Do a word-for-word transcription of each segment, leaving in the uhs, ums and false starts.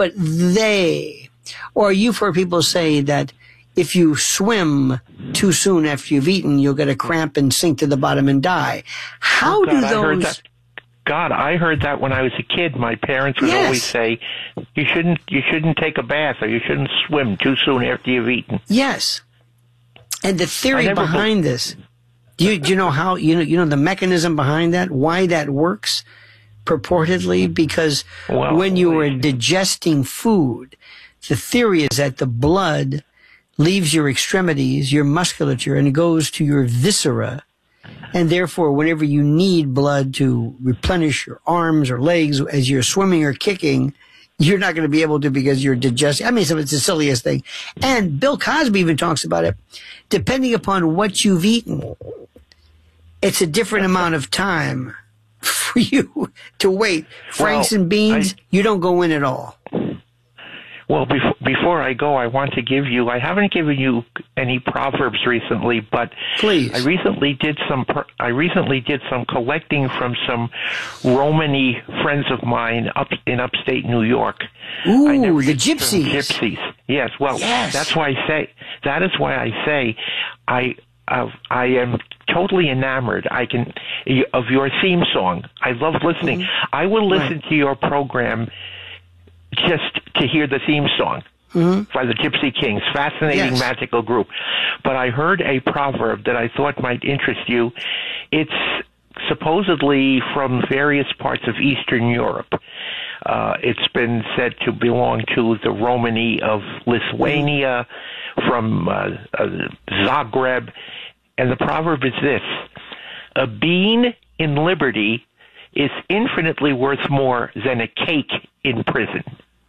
but they, or you've heard people say that if you swim too soon after you've eaten, you'll get a cramp and sink to the bottom and die. How oh, God, do those... I heard that. God, I heard that when I was a kid. My parents would yes. always say, "You shouldn't, you shouldn't take a bath, or you shouldn't swim too soon after you've eaten." Yes, and the theory behind this. Do you do you know how you know you know the mechanism behind that? Why that works? Purportedly, because well, when you are digesting food, the theory is that the blood leaves your extremities, your musculature, and it goes to your viscera. And therefore, whenever you need blood to replenish your arms or legs as you're swimming or kicking, you're not going to be able to because you're digesting. I mean, so it's the silliest thing. And Bill Cosby even talks about it. Depending upon what you've eaten, it's a different amount of time for you to wait. Franks well, and beans, I, you don't go in at all. Well, before, before I go, I want to give you, I haven't given you any proverbs recently, but Please. I recently did some, I recently did some collecting from some Romany friends of mine up in upstate New York. Ooh, I never the used the term gypsies. Gypsies. Yes, well, yes. that's why I say, that is why I say, I, uh, I am totally enamored. I can, of your theme song. I love listening. Mm-hmm. I will listen right. to your program just to hear the theme song mm-hmm. by the Gypsy Kings. Fascinating, yes. magical group. But I heard a proverb that I thought might interest you. It's supposedly from various parts of Eastern Europe. Uh, it's been said to belong to the Romany of Lithuania, from uh, uh, Zagreb. And the proverb is this: a bean in liberty is infinitely worth more than a cake in prison.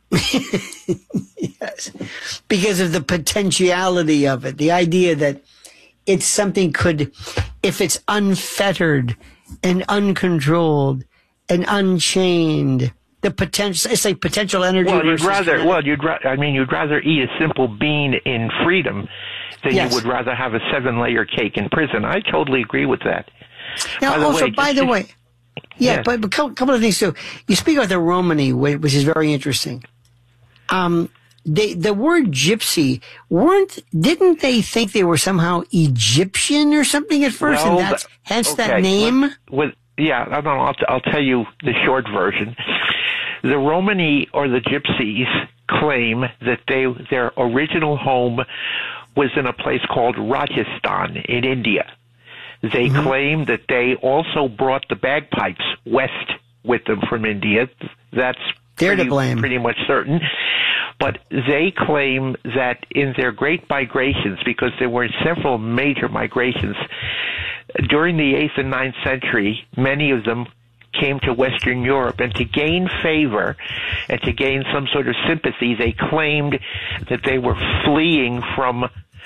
Yes, because of the potentiality of it, the idea that it's something could, if it's unfettered and uncontrolled and unchained, the potential, it's like potential energy. Well, you'd rather, energy. well, you'd, ra- I mean, you'd rather eat a simple bean in freedom than yes. you would rather have a seven-layer cake in prison. I totally agree with that. Now, by also, way, by just, the way, yeah, yes. but, but a couple of things too. You speak about the Romany, which is very interesting. Um, they, the word gypsy, weren't, didn't they think they were somehow Egyptian or something at first? Well, and that's, hence okay. that name? With, with, yeah, I don't know, I'll, I'll tell you the short version. The Romany, or the Gypsies, claim that they, their original home was in a place called Rajasthan in India. They mm-hmm. claim that they also brought the bagpipes west with them from India. That's They're pretty, to blame. pretty much certain. But they claim that in their great migrations, because there were several major migrations, during the eighth and ninth century, many of them came to Western Europe, and to gain favor and to gain some sort of sympathy, they claimed that they were fleeing from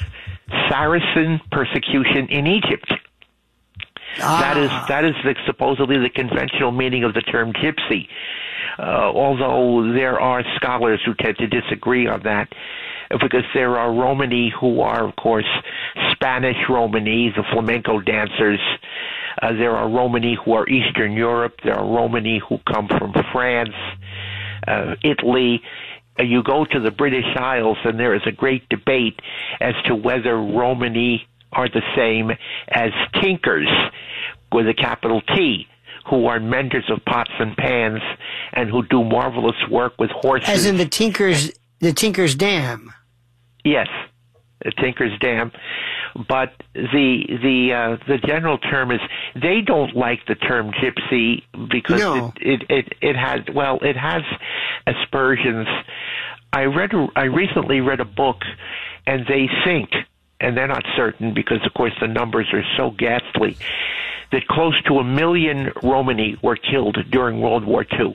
Saracen persecution in Egypt. Ah. That is that is the, supposedly the conventional meaning of the term gypsy, uh, although there are scholars who tend to disagree on that, because there are Romani who are, of course, Spanish Romani, the flamenco dancers. Uh, there are Romani who are Eastern Europe. There are Romani who come from France, uh, Italy. Uh, you go to the British Isles, and there is a great debate as to whether Romani are the same as tinkers, with a capital T, who are menders of pots and pans and who do marvelous work with horses. As in the Tinker's, the Tinker's Dam. Yes, the Tinker's Dam. But the the uh, the general term is, they don't like the term gypsy because no. it, it it it has well it has aspersions. I read I recently read a book, and they think, and they're not certain because of course the numbers are so ghastly, that close to a million Romani were killed during World War Two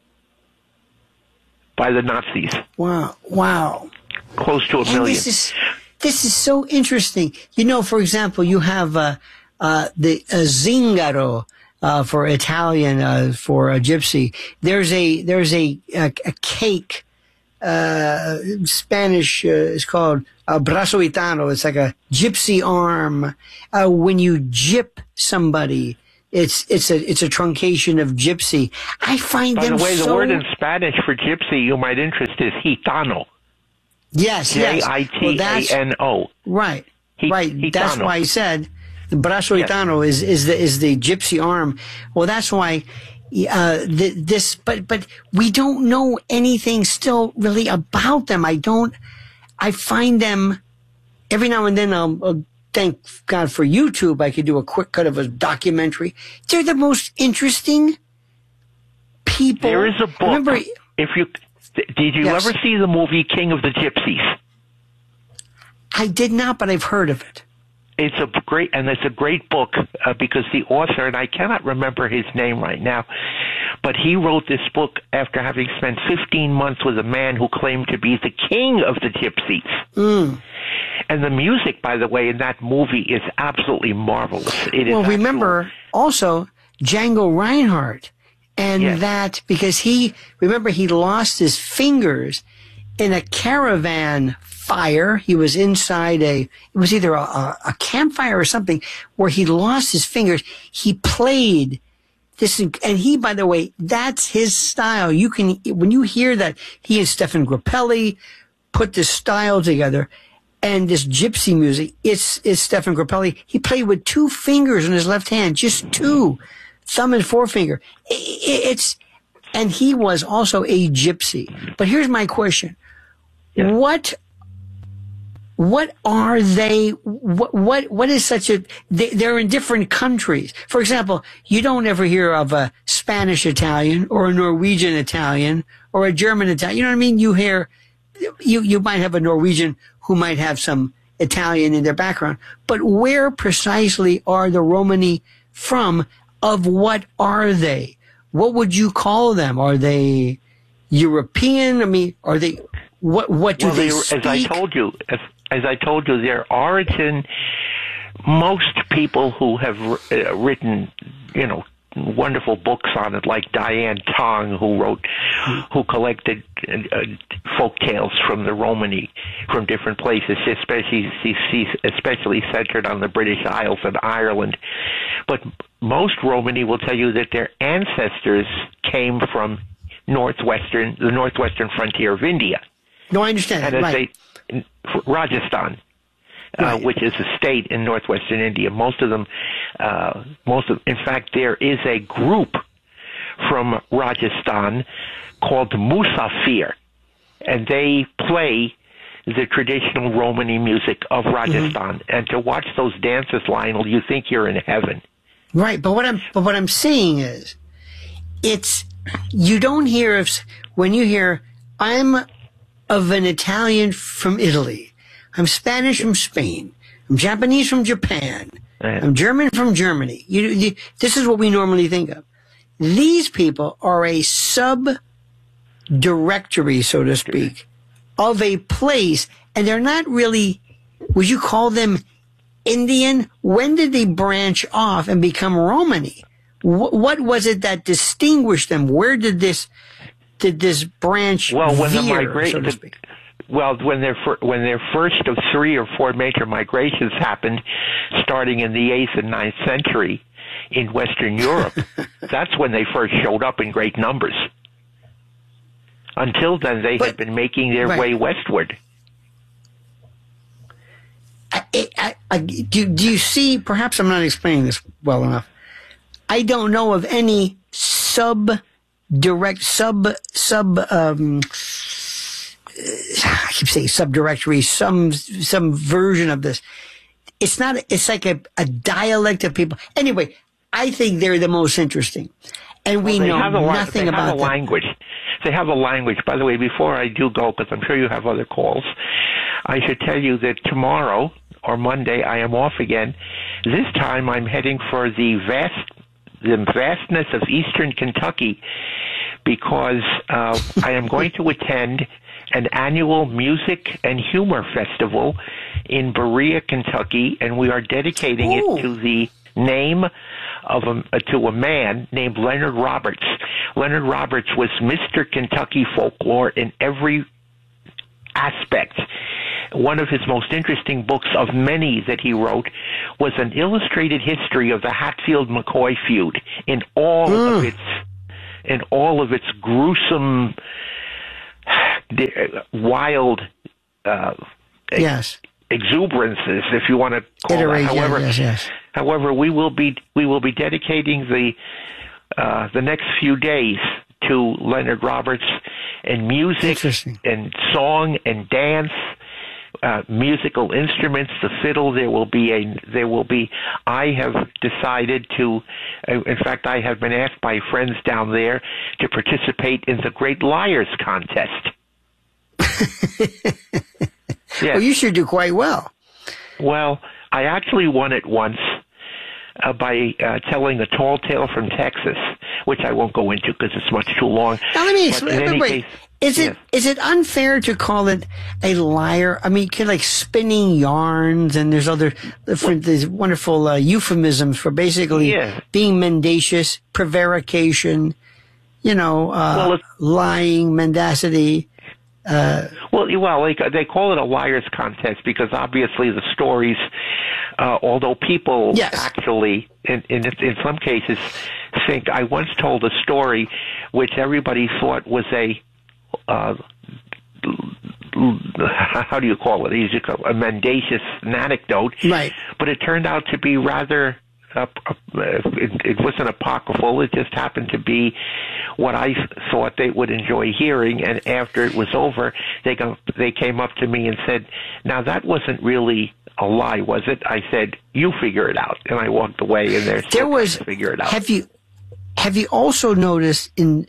by the Nazis. Wow! Wow! Close to a and million. This is this is so interesting. You know, for example, you have uh, uh, the uh, zingaro uh, for Italian, uh, for a gypsy. There's a there's a a, a cake. Uh, Spanish uh, is called uh, brazo gitano. It's like a gypsy arm. Uh, when you gyp somebody, It's it's a it's a truncation of gypsy. I find By them the way, so... the word in Spanish for gypsy you might interest is gitano. Yes, yes. J I T A N O. Right, He, right. Gitano. That's why I said the brazo Yes. gitano is is the is the gypsy arm. Well, that's why. Uh, the, this, but but we don't know anything still really about them. I don't. I find them every now and then. I'll, I'll thank God for YouTube. I could do a quick cut of a documentary. They're the most interesting people. There is a book. Remember, if you did you Yes. ever see the movie King of the Gypsies? I did not, but I've heard of it. It's a great, and it's a great book uh, because the author, and I cannot remember his name right now, but he wrote this book after having spent fifteen months with a man who claimed to be the king of the gypsies. Mm. And the music, by the way, in that movie is absolutely marvelous. It Well, is remember actual- also Django Reinhardt, and Yes. that because he remember he lost his fingers in a caravan fire. He was inside a, it was either a, a, a campfire or something where he lost his fingers. He played this, and he, by the way, that's his style. You can, when you hear that, he and Stefan Grappelli put this style together and this gypsy music, it's, it's Stefan Grappelli. He played with two fingers in his left hand, just two, thumb and forefinger. I- I- It's, and he was also a gypsy. But here's my question. Yeah. What what are they? What what what is such a? They, they're in different countries. For example, you don't ever hear of a Spanish Italian or a Norwegian Italian or a German Italian. You know what I mean? You hear, you you might have a Norwegian who might have some Italian in their background, but where precisely are the Romani from? Of what are they? What would you call them? Are they European? I mean, are they? What what do well, they, they speak? as I told you, as, as I told you, their origin. Most people who have uh, written, you know, wonderful books on it, like Diane Tong, who wrote, who collected uh, folk tales from the Romani, from different places, especially especially centered on the British Isles and Ireland. But most Romani will tell you that their ancestors came from northwestern, the northwestern frontier of India. No, I understand. And as Right. they, Rajasthan, uh, Right. which is a state in northwestern India. Most of them, uh, most of, in fact, there is a group from Rajasthan called Musafir, and they play the traditional Romani music of Rajasthan. Mm-hmm. And to watch those dances, Lionel, you think you're in heaven. Right, but what I'm but what I'm saying is, it's you don't hear of when you hear I'm of an Italian from Italy, I'm Spanish from Spain, I'm Japanese from Japan, Right. I'm German from Germany. You, you this is what we normally think of. These people are a sub directory, so to speak, of a place, and they're not really. Would you call them Indian? When did they branch off and become Romani? Wh- what was it that distinguished them? Where did this did this branch Well, when the veer, migration, so to speak? well, when their fir- when their first of three or four major migrations happened, starting in the eighth and ninth century in Western Europe, that's when they first showed up in great numbers. Until then, they But- had been making their right. way westward. I, I, I, do, do you see? Perhaps I'm not explaining this well enough. I don't know of any sub direct sub sub. Um, I keep saying subdirectory. Some some version of this. It's not. It's like a, a dialect of people. Anyway, I think they're the most interesting, and we Well, they know have a, la- nothing they about have a them. language. They have a language. By the way, before I do go, because I'm sure you have other calls, I should tell you that tomorrow or Monday I am off again. This time I'm heading for the vast, the vastness of eastern Kentucky, because uh, I am going to attend an annual music and humor festival in Berea, Kentucky, and we are dedicating Ooh. it to the name of a, uh, to a man named Leonard Roberts. Leonard Roberts was Mister Kentucky folklore in every aspect. one of his most interesting books of many that he wrote was an illustrated history of the Hatfield-McCoy feud in all mm. of its in all of its gruesome, wild uh, yes. exuberances, if you want to call Iterate, it. However, yes, yes. however, we will be we will be dedicating the uh, the next few days to Leonard Roberts and music and song and dance. Uh, musical instruments, the fiddle. There will be a. There will be. I have decided to. Uh, in fact, I have been asked by friends down there to participate in the Great Liars Contest. Yes. Well, you should do quite well. Well, I actually won it once uh, by uh, telling a tall tale from Texas, which I won't go into because it's much too long. Now let me explain. Wait, case, is it yes. is it unfair to call it a liar? I mean, like spinning yarns, and there's other different these wonderful uh, euphemisms for basically yeah. being mendacious, prevarication, you know, uh, well, lying, mendacity. Uh, well, well, like, they call it a liar's contest because obviously the stories, uh, although people yes. actually, in, in in some cases, think. I once told a story which everybody thought was a, uh, how do you call it? A mendacious anecdote, right? But it turned out to be rather. Uh, it, it wasn't apocryphal. It just happened to be what I thought they would enjoy hearing. And after it was over, they go, they came up to me and said, "Now that wasn't really a lie, was it?" I said, "You figure it out." And I walked away, and they're still there was trying to figure it out. Have you have you also noticed in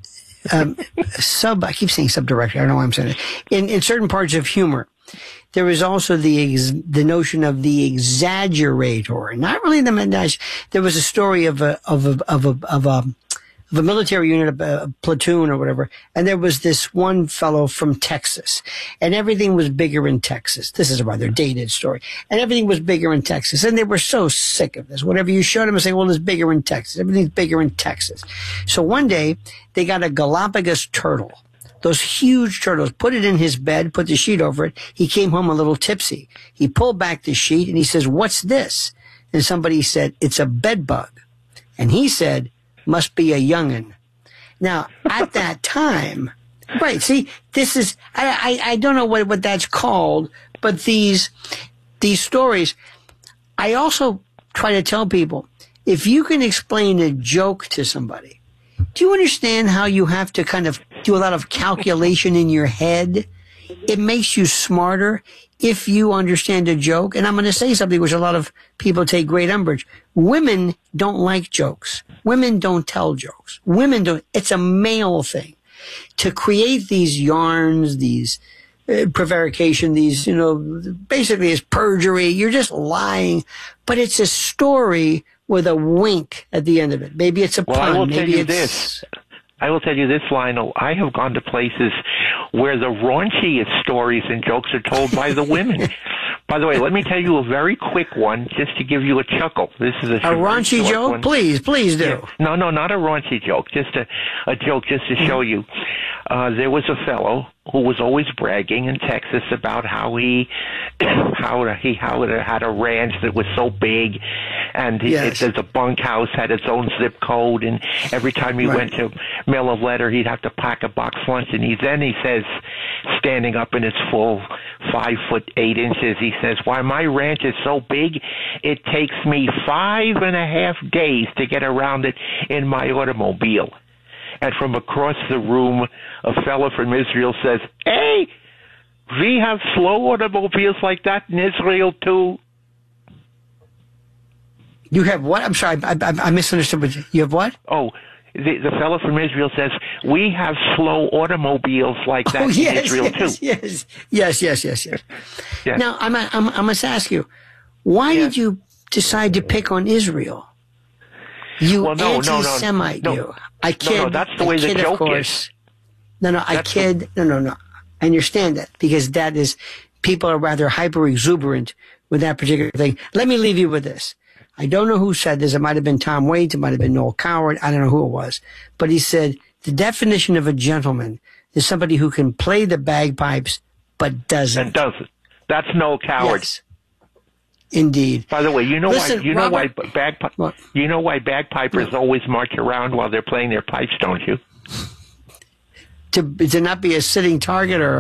um, sub? I keep saying subdirector. I don't know why I'm saying it. In in certain parts of humor. There is also the ex- the notion of the exaggerator, not really the mendacious. There was a story of a of a of a of a, of a military unit, a, a platoon or whatever, and there was this one fellow from Texas, and everything was bigger in Texas. This is a rather dated story, and everything was bigger in Texas, and they were so sick of this. Whatever you showed them, and say, "Well, it's bigger in Texas. Everything's bigger in Texas." So one day they got a Galapagos turtle. Those huge turtles, put it in his bed, put the sheet over it. He came home a little tipsy. He pulled back the sheet and he says, "What's this?" And somebody said, "It's a bed bug." And he said, "Must be a young'un." Now, at that time, right, see, this is, I, I, I don't know what, what that's called, but these, these stories, I also try to tell people, if you can explain a joke to somebody, do you understand how you have to kind of do a lot of calculation in your head? It makes you smarter if you understand a joke. And I'm going to say something which a lot of people take great umbrage. Women don't like jokes. Women don't tell jokes. Women don't. It's a male thing. To create these yarns, these uh, prevarication, these, you know, basically it's perjury. You're just lying. But it's a story with a wink at the end of it. Maybe it's a well, pun. I will Maybe tell you it's... this. I will tell you this, Lionel. I have gone to places where the raunchiest stories and jokes are told by the women. By the way, let me tell you a very quick one just to give you a chuckle. This is a, a raunchy joke? One. Please, please do. Yeah. No, no, not a raunchy joke. Just a, a joke just to show you. Uh, there was a fellow who was always bragging in Texas about how he how he how it had a ranch that was so big, and yes. it, it, the bunkhouse had its own zip code, and every time he right. went to mail a letter, he'd have to pack a box lunch. And he then he says, standing up in his full five foot eight inches, he says, "Why, my ranch is so big, it takes me five and a half days to get around it in my automobile." And from across the room, a fellow from Israel says, "Hey, we have slow automobiles like that in Israel too." You have what? I'm sorry, I, I, I misunderstood. What you have what? Oh, the, the fellow from Israel says, "We have slow automobiles like that oh, yes, in Israel yes, too." Yes, yes, yes, yes, yes. yes. Now, I'm, I'm, I must ask you, why yes. did you decide to pick on Israel? You well, no, anti-Semite, no, no, you. I kid. No, no, that's the way kid, the joke of course. is. No, no, I that's kid. The... No, no, no. I understand that because that is, people are rather hyper exuberant with that particular thing. Let me leave you with this. I don't know who said this. It might have been Tom Waits. It might have been Noel Coward. I don't know who it was. But he said, the definition of a gentleman is somebody who can play the bagpipes but doesn't. And doesn't. That's Noel Coward. Yes. Indeed. By the way, you know Listen, why you Robert, know why bagpi- what? you know why bagpipers What? always march around while they're playing their pipes, don't you? To to not be a sitting target or